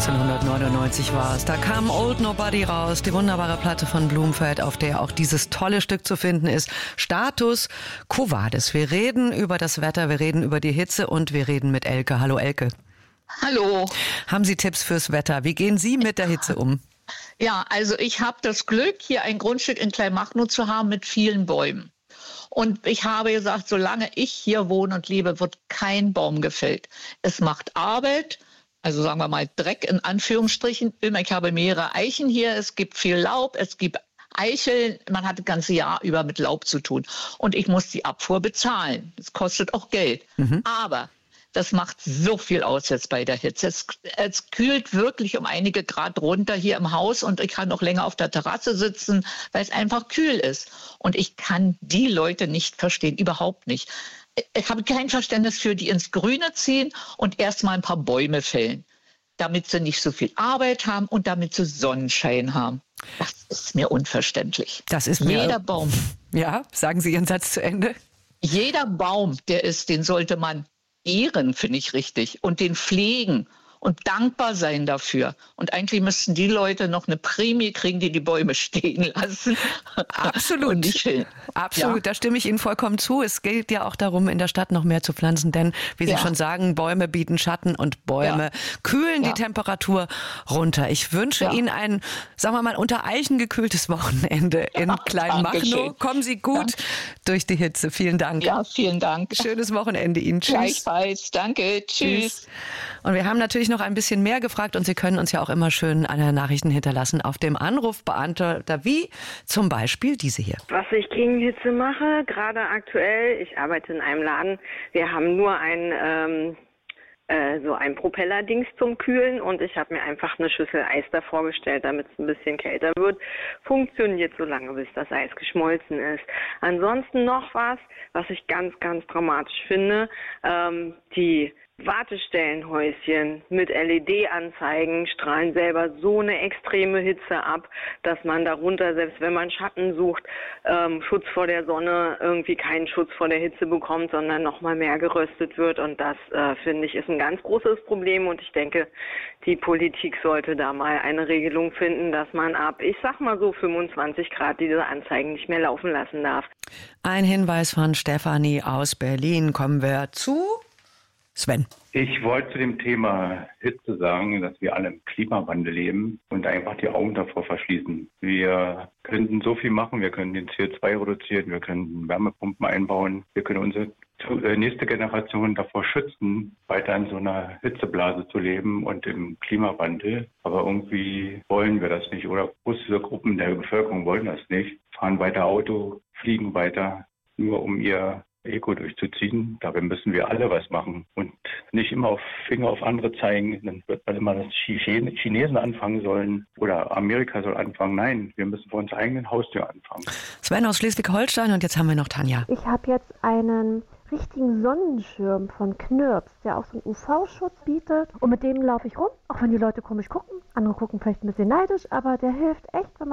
1999 war es. Da kam Old Nobody raus, die wunderbare Platte von Blumfeld, auf der auch dieses tolle Stück zu finden ist. Status Quo Vadis. Wir reden über das Wetter, wir reden über die Hitze und wir reden mit Elke. Hallo Elke. Hallo. Haben Sie Tipps fürs Wetter? Wie gehen Sie mit der Hitze um? Ja, also ich habe das Glück, hier ein Grundstück in Kleinmachnow zu haben mit vielen Bäumen. Und ich habe gesagt, solange ich hier wohne und lebe, wird kein Baum gefällt. Es macht Arbeit, also sagen wir mal Dreck in Anführungsstrichen. Ich habe mehrere Eichen hier, es gibt viel Laub, es gibt Eicheln. Man hat das ganze Jahr über mit Laub zu tun. Und ich muss die Abfuhr bezahlen. Das kostet auch Geld. Aber das macht so viel aus jetzt bei der Hitze. Es kühlt wirklich um einige Grad runter hier im Haus und ich kann noch länger auf der Terrasse sitzen, weil es einfach kühl ist. Und ich kann die Leute nicht verstehen, überhaupt nicht. Ich habe kein Verständnis für, die ins Grüne ziehen und erstmal ein paar Bäume fällen, damit sie nicht so viel Arbeit haben und damit sie Sonnenschein haben. Das ist mir unverständlich. Das ist mir jeder Baum. Ja, sagen Sie Ihren Satz zu Ende. Jeder Baum, der ist, den sollte man ehren, finde ich richtig, und den pflegen und dankbar sein dafür. Und eigentlich müssten die Leute noch eine Prämie kriegen, die die Bäume stehen lassen. Absolut. Absolut, ja. Da stimme ich Ihnen vollkommen zu. Es geht ja auch darum, in der Stadt noch mehr zu pflanzen, denn, wie Sie schon sagen, Bäume bieten Schatten und Bäume kühlen die Temperatur runter. Ich wünsche Ihnen ein, sagen wir mal, unter Eichen gekühltes Wochenende in Kleinmachnow. Kommen Sie gut durch die Hitze. Vielen Dank. Ja, vielen Dank. Schönes Wochenende Ihnen. Tschüss. Gleichfalls. Danke. Tschüss. Und wir haben natürlich noch ein bisschen mehr gefragt und Sie können uns ja auch immer schön eine Nachrichten hinterlassen auf dem Anrufbeantworter, wie zum Beispiel diese hier. Was ich gegen Hitze mache, gerade aktuell, ich arbeite in einem Laden, wir haben nur so ein Propellerdings zum Kühlen und ich habe mir einfach eine Schüssel Eis davor gestellt, damit es ein bisschen kälter wird. Funktioniert so lange, bis das Eis geschmolzen ist. Ansonsten noch was ich ganz, ganz dramatisch finde, die Wartestellenhäuschen mit LED-Anzeigen strahlen selber so eine extreme Hitze ab, dass man darunter, selbst wenn man Schatten sucht, Schutz vor der Sonne, irgendwie keinen Schutz vor der Hitze bekommt, sondern nochmal mehr geröstet wird. Und das, finde ich, ist ein ganz großes Problem. Und ich denke, die Politik sollte da mal eine Regelung finden, dass man ab, ich sag mal so 25 Grad diese Anzeigen nicht mehr laufen lassen darf. Ein Hinweis von Stefanie aus Berlin. Kommen wir zu Sven. Ich wollte zu dem Thema Hitze sagen, dass wir alle im Klimawandel leben und einfach die Augen davor verschließen. Wir könnten so viel machen, wir können den CO2 reduzieren, wir können Wärmepumpen einbauen, wir können unsere nächste Generation davor schützen, weiter in so einer Hitzeblase zu leben und im Klimawandel. Aber irgendwie wollen wir das nicht oder große Gruppen der Bevölkerung wollen das nicht, fahren weiter Auto, fliegen weiter, nur um ihr Ego durchzuziehen. Dabei müssen wir alle was machen und nicht immer Finger auf andere zeigen. Dann wird man immer, dass die Chinesen anfangen sollen oder Amerika soll anfangen. Nein, wir müssen vor unserer eigenen Haustür anfangen. Sven aus Schleswig-Holstein und jetzt haben wir noch Tanja. Ich habe jetzt einen richtigen Sonnenschirm von Knirps, der auch so einen UV-Schutz bietet. Und mit dem laufe ich rum, auch wenn die Leute komisch gucken. Andere gucken vielleicht ein bisschen neidisch, aber der hilft echt, wenn man